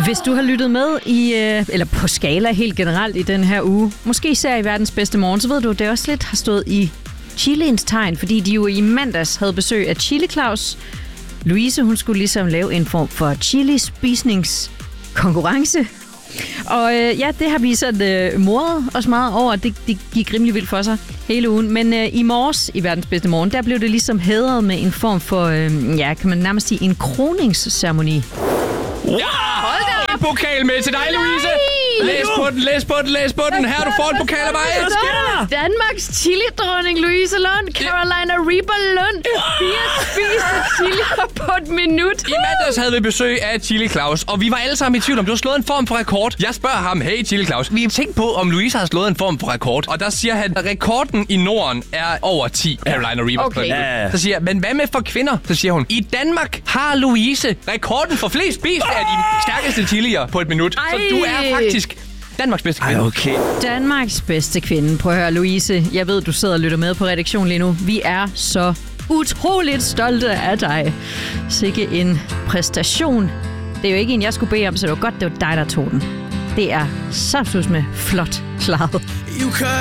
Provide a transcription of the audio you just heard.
Hvis du har lyttet med eller på skala helt generelt i den her uge, måske især i verdens bedste morgen, så ved du, at det også lidt har stået i Chiliens tegn, fordi de jo i mandags havde besøg af Chili Claus. Louise, hun skulle ligesom lave en form for chili-spisningskonkurrence. Og det har vi sådan moret os meget over. Det gik rimelig vildt for sig hele ugen. Men i morges i verdens bedste morgen, der blev det ligesom hædret med en form for, kan man nærmest sige, en kroningsceremoni. Ja! En pokal med til dig, Louise! Læs på den. Her, du får en pokal af mig. Hvad sker der? Danmarks chili-dronning Louise Lund, Carolina Reaper Lund. 4 spiste chilier på et minut. I mandags havde vi besøg af Chili Claus, og vi var alle sammen i tvivl om, du har slået en form for rekord. Jeg spørger ham, hey Chili Claus, vi har tænkt på, om Louise har slået en form for rekord. Og der siger han, at rekorden i Norden er over 10 Carolina Reaper på et minut. Så siger jeg, men hvad med for kvinder? Så siger hun, i Danmark har Louise rekorden for flest spist af de stærkeste chilier på et minut. Så du er faktisk Danmarks bedste kvinde. Okay. Danmarks bedste kvinde. Prøv at høre, Louise. Jeg ved, du sidder og lytter med på redaktionen lige nu. Vi er så utroligt stolte af dig. Sikke en præstation. Det er jo ikke en, jeg skulle bede om, så det var godt, det var dig, der tog den. Det er så med flot klaret.